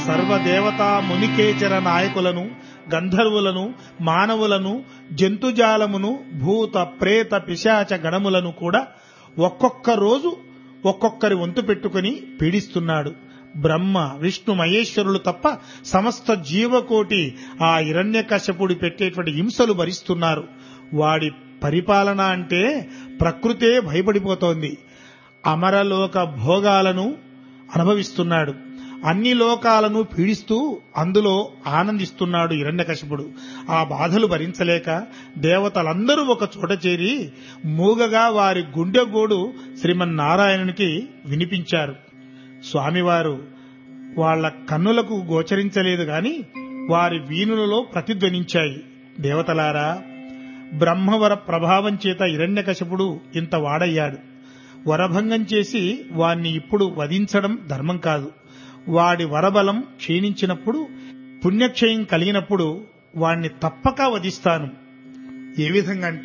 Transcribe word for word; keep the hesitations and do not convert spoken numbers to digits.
సర్వదేవతా మునికేచర నాయకులను, గంధర్వులను, మానవులను, జంతుజాలమును, భూత ప్రేత పిశాచ గణములను కూడా ఒక్కొక్క రోజు ఒక్కొక్కరి వంతు పెట్టుకుని పీడిస్తున్నాడు. బ్రహ్మ, విష్ణు, మహేశ్వరులు తప్ప సమస్త జీవకోటి ఆ హిరణ్యకశ్యపుడి పెట్టేటువంటి హింసలు భరిస్తున్నారు. వాడి పరిపాలన అంటే ప్రకృతే భయపడిపోతోంది. అమరలోక భోగాలను అనుభవిస్తున్నాడు. అన్ని లోకాలను పీడిస్తూ అందులో ఆనందిస్తున్నాడు హిరణ్యకశిపుడు. ఆ బాధలు భరించలేక దేవతలందరూ ఒక చోట చేరి మూగగా వారి గుండెగోడు శ్రీమన్నారాయణునికి వినిపించారు. స్వామివారు వాళ్ల కన్నులకు గోచరించలేదు గాని వారి వీణులలో ప్రతిధ్వనించాయి. దేవతలారా, బ్రహ్మవర ప్రభావం చేత హిరణ్యకశిపుడు ఇంత వాడయ్యాడు. వరభంగం చేసి వాణ్ణి ఇప్పుడు వధించడం ధర్మం కాదు. వాడి వరబలం క్షీణించినప్పుడు, పుణ్యక్షయం కలిగినప్పుడు వాణ్ణి తప్పక వధిస్తాను. ఏ విధంగా అంటే